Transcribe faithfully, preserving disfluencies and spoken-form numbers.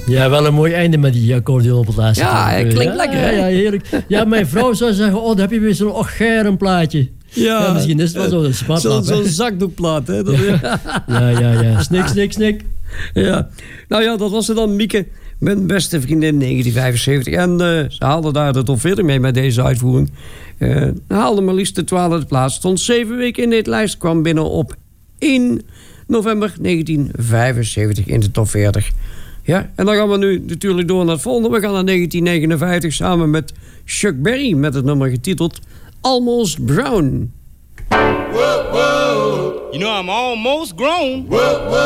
Ja, wel een mooi einde met die accordeon op het laatste. Ja, het klinkt ja, lekker, ja, hè? ja, heerlijk. Ja, mijn vrouw zou zeggen, oh, dan heb je weer zo'n ochgeren plaatje. Ja, ja, misschien is het wel zo, een Zo'n smartlap. zo zakdoekplaat, hè? Dat, ja. Ja, ja, ja. Snik, snik, snik. Ja. Nou ja, dat was het dan, Mieke. Mijn beste vriendin negentien vijfenzeventig. En uh, ze haalde daar de top veertig mee met deze uitvoering. Uh, haalde maar liefst de twaalfde plaats. Stond zeven weken in dit lijst. Kwam binnen op één november negentien vijfenzeventig in de top veertig. Ja, en dan gaan we nu natuurlijk door naar het volgende. We gaan naar negentien negenenvijftig samen met Chuck Berry met het nummer getiteld Almost Brown. Whoa, whoa. You know I'm almost grown. Whoa, whoa.